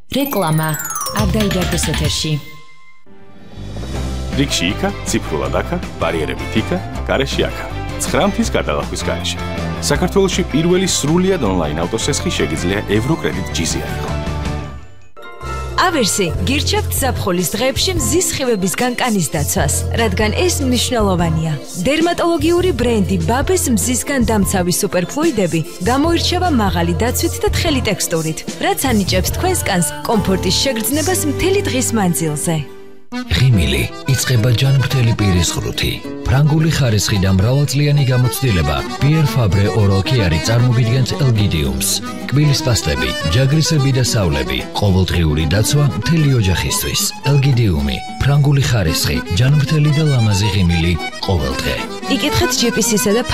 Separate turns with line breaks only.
რეკლამა არ დაიდარდეს ეთერში.
რიგში იქა, ციფრულად აქა, ბარიერებით იქა, გარეშე აქა. 9 მთის გადალახვის გარეშე. საქართველოში პირველი სრულიად ონლაინ ავტოსესხი შეგიძლია ევროკრედიტ ჯიზი აიღო.
ავერსი გირჩევთ ზაფხულის დღეებში მზის სხივების განკანის დაცვას, რადგან ეს მნიშვნელოვანია. დერმატოლოგიური ბრენდი ბაბეს მზისგან დამცავი სუპერფლუიდები გამოირჩევა მაღალი დაცვით და თხელი ტექსტურით, რაც ანიჭებს თქვენს კანს კომფორტის შეგრძნებას მთელი დღის მანძილზე.
ღიმილი იწყება ჯანმრთელი პირის ყრუთი. ფრანგული ხარისხი და მრავალწლიანი გამოცდილება Pierre Fabre Oral Care წარმოგიდგენთ ელგიდიუმს. კბილის პასტები, ჯაგრისები და სავლები, ყოველდღიური დაცვა მთელი ოჯახისთვის. ელგიდიუმი, ფრანგული ხარისხი, ჯანმრთელი და ლამაზი ღიმილი ყოველდღე.
იკითხეთ GPC-სა და